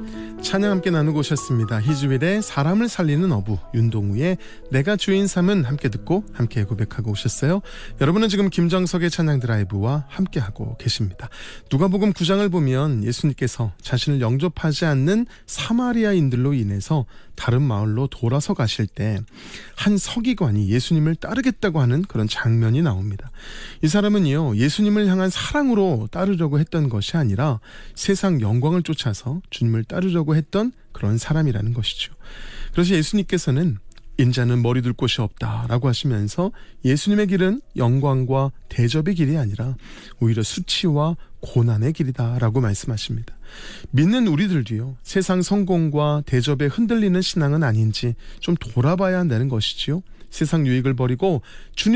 찬양 함께 나누고 오셨습니다. 희주일의 사람을 살리는 어부, 윤동우의 내가 주인 삼은 함께 듣고 함께 고백하고 오셨어요. 여러분은 지금 김정석의 찬양 드라이브와 함께하고 계십니다. 누가복음 9장을 보면 예수님께서 자신을 영접하지 않는 사마리아인들로 인해서 다른 마을로 돌아서 가실 때 한 서기관이 예수님을 따르겠다고 하는 그런 장면이 나옵니다. 이 사람은요, 예수님을 향한 사랑으로 따르려고 했던 것이 아니라 세상 영광을 쫓아서 주님을 따르려고 했던 그런 사람이라는 것이죠. 그래서 예수님께서는 인자는 머리 둘 곳이 없다라고 하시면서 예수님의 길은 영광과 대접의 길이 아니라 오히려 수치와 고난의 길이다라고 말씀하십니다. 믿는 우리들도요, 세상 성공과 대접에 흔들리는 신앙은 아닌지 좀 돌아봐야 한다는 것이지요. 세상 유익을 버리고 주님